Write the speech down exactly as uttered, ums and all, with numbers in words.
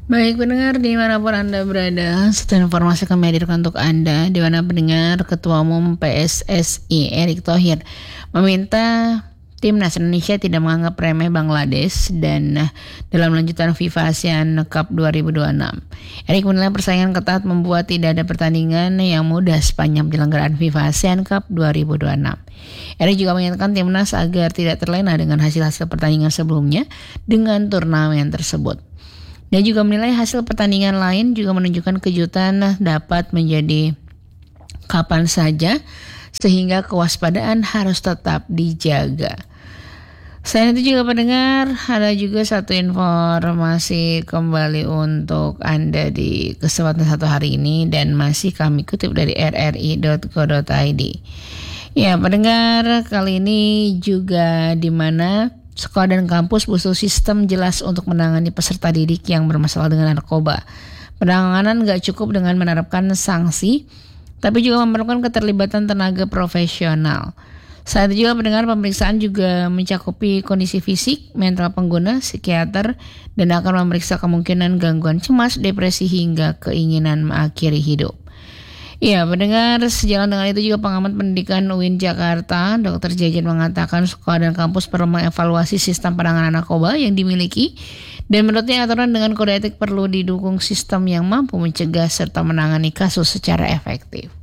Baik pendengar dimanapun Anda berada, satu informasi kami hadirkan untuk Anda, di mana pendengar Ketua Umum P S S I Erick Thohir meminta Timnas Indonesia tidak menganggap remeh Bangladesh dan dalam lanjutan FIFA ASEAN Cup dua ribu dua puluh enam. Erick menilai persaingan ketat membuat tidak ada pertandingan yang mudah sepanjang penyelenggaraan FIFA ASEAN Cup dua ribu dua puluh enam. Erick juga mengingatkan Timnas agar tidak terlena dengan hasil-hasil pertandingan sebelumnya dengan turnamen tersebut. Dia juga menilai hasil pertandingan lain juga menunjukkan kejutan dapat menjadi kapan saja, sehingga kewaspadaan harus tetap dijaga. Selain itu juga pendengar, ada juga satu informasi kembali untuk Anda di kesempatan satu hari ini dan masih kami kutip dari r r i dot co dot i d. Ya pendengar, kali ini juga di mana sekolah dan kampus butuh sistem jelas untuk menangani peserta didik yang bermasalah dengan narkoba. Penanganan gak cukup dengan menerapkan sanksi, tapi juga memerlukan keterlibatan tenaga profesional. Saat itu juga pendengar pemeriksaan juga mencakupi kondisi fisik, mental pengguna, psikiater, dan akan memeriksa kemungkinan gangguan cemas, depresi, hingga keinginan mengakhiri hidup. Ya, pendengar, sejalan dengan itu juga pengamat pendidikan U I N Jakarta, dokter Jajan mengatakan sekolah dan kampus perlu mengevaluasi sistem penanganan narkoba yang dimiliki dan menurutnya aturan dengan kode etik perlu didukung sistem yang mampu mencegah serta menangani kasus secara efektif.